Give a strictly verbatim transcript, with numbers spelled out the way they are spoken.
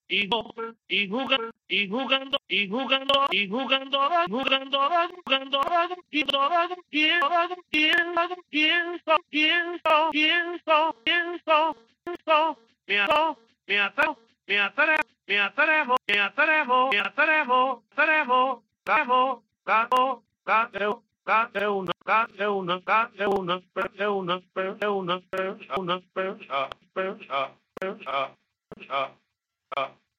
y go- y jugando y jugando y jugando y jugando jugando jugando jugando pienso pienso pienso pienso pienso pienso pienso me atrevo me atrevo me atrevo me atrevo me atrevo me atrevo atrevo atrevo atrevo atrevo Cate una, cate una, cate una, cate una, cate una, cate una, cate una, cate una, cate una,